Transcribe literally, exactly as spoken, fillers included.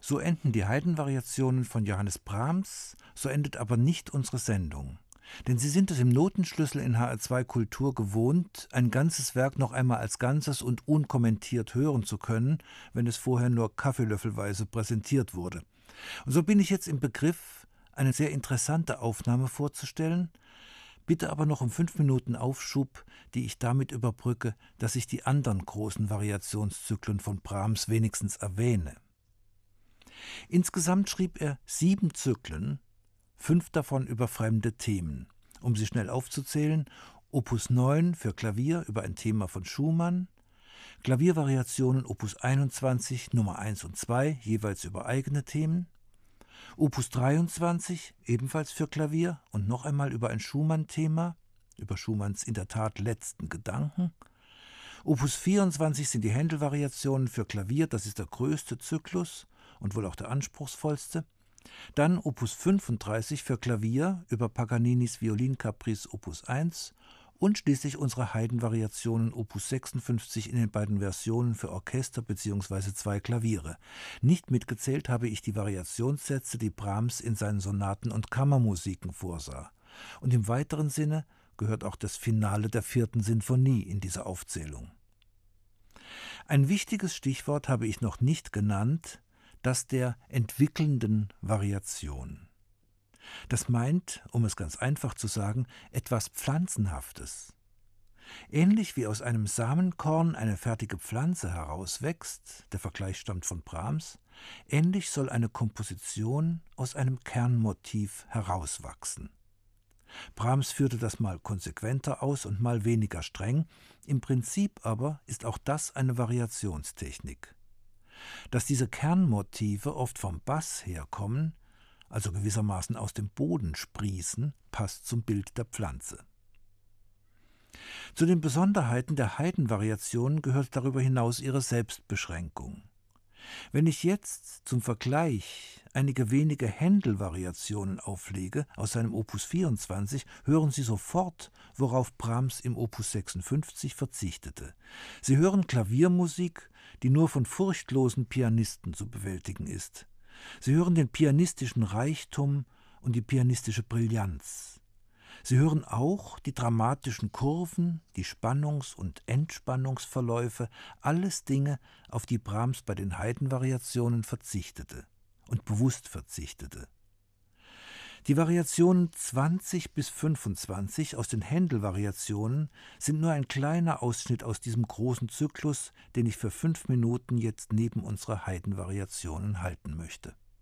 So enden die Haydn-Variationen von Johannes Brahms, so endet aber nicht unsere Sendung. Denn Sie sind es im Notenschlüssel in H R zwei Kultur gewohnt, ein ganzes Werk noch einmal als Ganzes und unkommentiert hören zu können, wenn es vorher nur kaffeelöffelweise präsentiert wurde. Und so bin ich jetzt im Begriff, eine sehr interessante Aufnahme vorzustellen, bitte aber noch um fünf Minuten Aufschub, die ich damit überbrücke, dass ich die anderen großen Variationszyklen von Brahms wenigstens erwähne. Insgesamt schrieb er sieben Zyklen, fünf davon über fremde Themen. Um sie schnell aufzuzählen: Opus neun für Klavier über ein Thema von Schumann, Klaviervariationen Opus einundzwanzig Nummer eins und zwei, jeweils über eigene Themen, Opus dreiundzwanzig, ebenfalls für Klavier und noch einmal über ein Schumann-Thema, über Schumanns in der Tat letzten Gedanken. Opus vierundzwanzig sind die Händel-Variationen für Klavier, das ist der größte Zyklus und wohl auch der anspruchsvollste. Dann Opus fünfunddreißig für Klavier über Paganinis Violincaprice Opus eins und schließlich unsere Haydn-Variationen Opus sechsundfünfzig in den beiden Versionen für Orchester bzw. zwei Klaviere. Nicht mitgezählt habe ich die Variationssätze, die Brahms in seinen Sonaten und Kammermusiken vorsah. Und im weiteren Sinne gehört auch das Finale der vierten Sinfonie in diese Aufzählung. Ein wichtiges Stichwort habe ich noch nicht genannt, das der entwickelnden Variation. Das meint, um es ganz einfach zu sagen, etwas Pflanzenhaftes. Ähnlich wie aus einem Samenkorn eine fertige Pflanze herauswächst, der Vergleich stammt von Brahms, ähnlich soll eine Komposition aus einem Kernmotiv herauswachsen. Brahms führte das mal konsequenter aus und mal weniger streng, im Prinzip aber ist auch das eine Variationstechnik. Dass diese Kernmotive oft vom Bass herkommen, also gewissermaßen aus dem Boden sprießen, passt zum Bild der Pflanze. Zu den Besonderheiten der Haydn-Variationen gehört darüber hinaus ihre Selbstbeschränkung. Wenn ich jetzt zum Vergleich einige wenige Händel-Variationen auflege aus seinem Opus vierundzwanzig, hören Sie sofort, worauf Brahms im Opus sechsundfünfzig verzichtete. Sie hören Klaviermusik, die nur von furchtlosen Pianisten zu bewältigen ist. Sie hören den pianistischen Reichtum und die pianistische Brillanz. Sie hören auch die dramatischen Kurven, die Spannungs- und Entspannungsverläufe, alles Dinge, auf die Brahms bei den Haydn-Variationen verzichtete und bewusst verzichtete. Die Variationen zwanzig bis fünfundzwanzig aus den Händel-Variationen sind nur ein kleiner Ausschnitt aus diesem großen Zyklus, den ich für fünf Minuten jetzt neben unserer Haydn-Variationen halten möchte.